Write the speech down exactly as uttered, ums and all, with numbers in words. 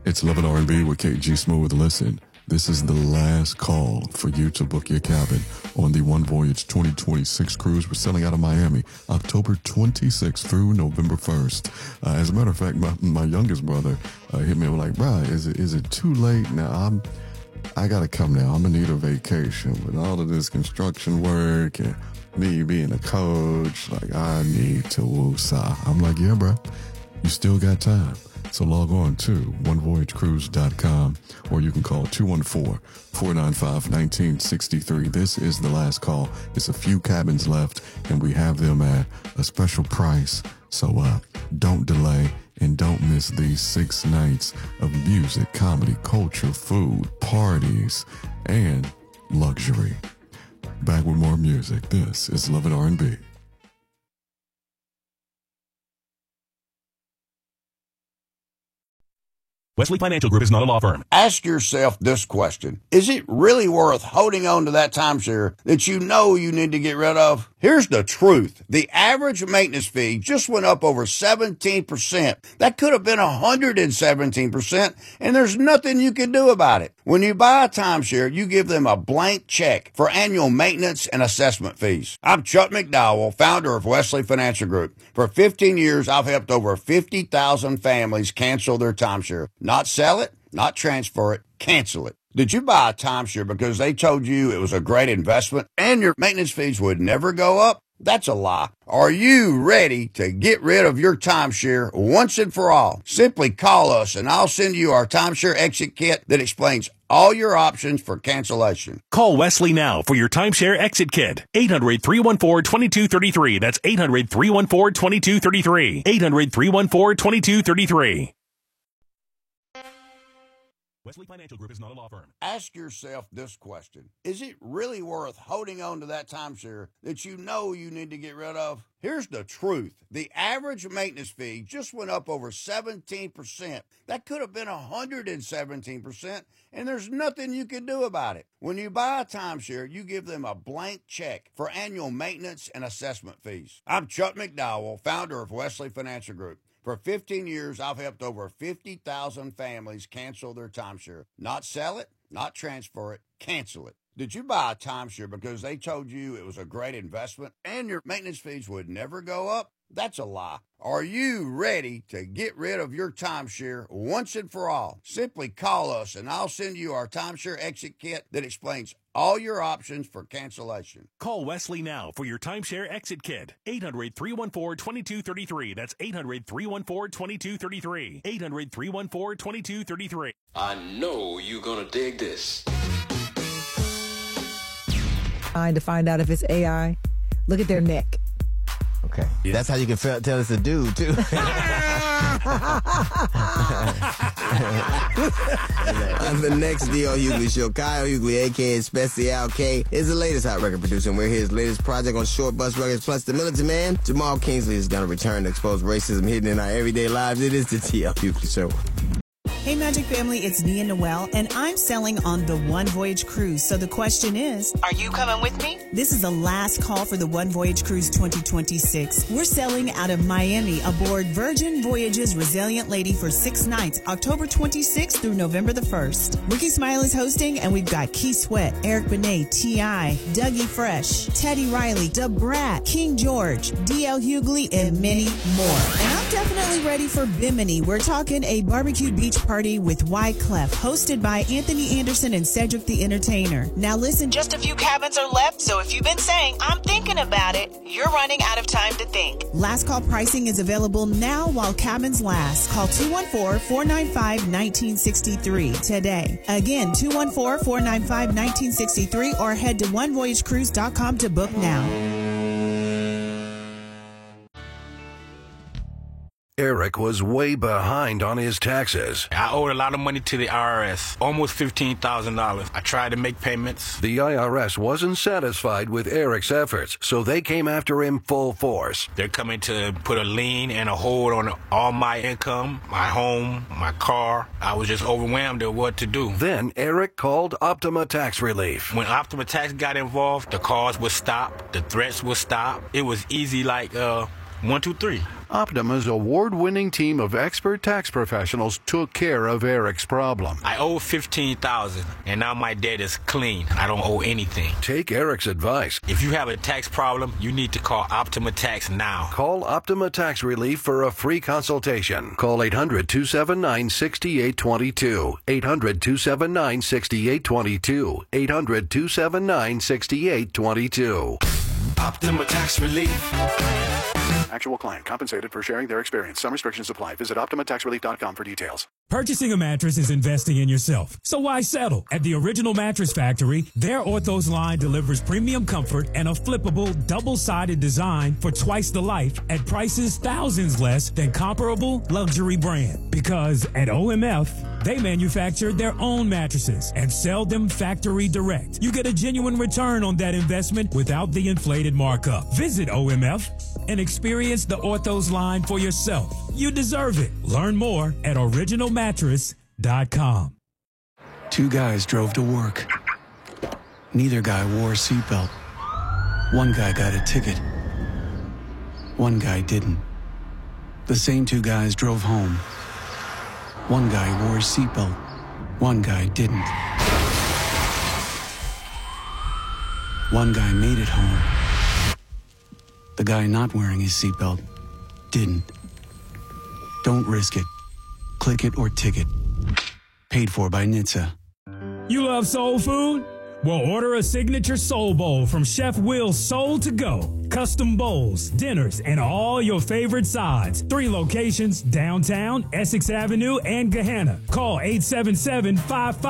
It's Love and R and B with K G Smooth. Listen, this is the last call for you to book your cabin on the One Voyage twenty twenty-six cruise. We're selling out of Miami October twenty-sixth through November first. Uh, as a matter of fact, my, my youngest brother uh, hit me and was like, bro, is it, is it too late now? I'm, I got to come now. I'm going to need a vacation with all of this construction work and me being a coach. Like, I need to woosah. I'm like, yeah, bro, you still got time. So log on to one voyage cruise dot com or you can call two one four, four nine five, one nine six three. This is the last call. It's a few cabins left and we have them at a special price. So uh, don't delay and don't miss these six nights of music, comedy, culture, food, parties, and luxury. Back with more music. This is Love and R and B. Wesley Financial Group is not a law firm. Ask yourself this question. Is it really worth holding on to that timeshare that you know you need to get rid of? Here's the truth. The average maintenance fee just went up over seventeen percent. That could have been one hundred seventeen percent, and there's nothing you can do about it. When you buy a timeshare, you give them a blank check for annual maintenance and assessment fees. I'm Chuck McDowell, founder of Wesley Financial Group. For fifteen years, I've helped over fifty thousand families cancel their timeshare. Not sell it, not transfer it, cancel it. Did you buy a timeshare because they told you it was a great investment and your maintenance fees would never go up? That's a lie. Are you ready to get rid of your timeshare once and for all? Simply call us and I'll send you our timeshare exit kit that explains all your options for cancellation. Call Wesley now for your timeshare exit kit. eight hundred, three one four, two two three three. That's eight hundred, three one four, two two three three. eight hundred, three one four, two two three three. Wesley Financial Group is not a law firm. Ask yourself this question. Is it really worth holding on to that timeshare that you know you need to get rid of? Here's the truth. The average maintenance fee just went up over seventeen percent. That could have been one hundred seventeen percent, and there's nothing you can do about it. When you buy a timeshare, you give them a blank check for annual maintenance and assessment fees. I'm Chuck McDowell, founder of Wesley Financial Group. For fifteen years, I've helped over fifty thousand families cancel their timeshare. Not sell it, not transfer it, cancel it. Did you buy a timeshare because they told you it was a great investment and your maintenance fees would never go up? That's a lie. Are you ready to get rid of your timeshare once and for all? Simply call us and I'll send you our timeshare exit kit that explains all your options for cancellation. Call Wesley now for your timeshare exit kit. eight hundred, three one four, two two three three. That's eight hundred, three one four, two two three three. eight hundred, three one four, two two three three. I know you're gonna dig this. Trying to find out if it's A I. Look at their neck. Okay. Yeah. That's how you can feel, tell it's a dude, too. On the next D L Hughley Show, Kyle Hughley, a k a. Special K, is the latest hot record producer, and we're his latest project on Short Bus Records, plus the Militant Man. Jamal Kingsley is going to return to expose racism hidden in our everyday lives. It is the D L Hughley Show. Hey, Magic Family, it's Nia Noel, and I'm sailing on the One Voyage Cruise. So the question is, are you coming with me? This is the last call for the One Voyage Cruise twenty twenty-six. We're sailing out of Miami aboard Virgin Voyages Resilient Lady for six nights, October twenty-sixth through November the first. Ricky Smile is hosting, and we've got Key Sweat, Eric Benet, T I, Dougie Fresh, Teddy Riley, Da Brat, King George, D L Hughley, and many more. And I'm definitely ready for Bimini. We're talking a barbecue beach party with Wyclef, hosted by Anthony Anderson and Cedric the Entertainer. Now listen, just a few cabins are left, so if you've been saying, I'm thinking about it, you're running out of time to think. Last call pricing is available now while cabins last. Call two one four, four nine five, one nine six three today. Again, two one four, four nine five, one nine six three or head to one voyage cruise dot com to book now. Eric was way behind on his taxes. I owed a lot of money to the I R S, almost fifteen thousand dollars. I tried to make payments. The I R S wasn't satisfied with Eric's efforts, so they came after him full force. They're coming to put a lien and a hold on all my income, my home, my car. I was just overwhelmed at what to do. Then Eric called Optima Tax Relief. When Optima Tax got involved, the calls would stop, the threats would stop. It was easy like, uh... One, two, three. Optima's award-winning team of expert tax professionals took care of Eric's problem. I owe fifteen thousand dollars, and now my debt is clean. I don't owe anything. Take Eric's advice. If you have a tax problem, you need to call Optima Tax now. Call Optima Tax Relief for a free consultation. Call eight hundred, two seven nine, six eight two two. eight hundred, two seven nine, six eight two two. eight hundred, two seven nine, six eight two two. Optima Tax Relief. Actual client compensated for sharing their experience. Some restrictions apply. Visit Optima Tax Relief dot com for details. Purchasing a mattress is investing in yourself. So why settle? At the Original Mattress Factory, their Orthos line delivers premium comfort and a flippable, double-sided design for twice the life at prices thousands less than comparable luxury brand. Because at O M F, they manufacture their own mattresses and sell them factory direct. You get a genuine return on that investment without the inflated markup. Visit O M F and experience the Orthos line for yourself. You deserve it. Learn more at original mattress dot com. Two guys drove to work. Neither guy wore a seatbelt. One guy got a ticket. One guy didn't. The same two guys drove home. One guy wore a seatbelt. One guy didn't. One guy made it home. The guy not wearing his seatbelt didn't. Don't risk it. Click it or ticket. Paid for by N H T S A. You love soul food? Well, order a signature soul bowl from Chef Will's Soul to Go. Custom bowls, dinners, and all your favorite sides. Three locations, downtown, Essex Avenue, and Gahanna. Call eight seven seven, five five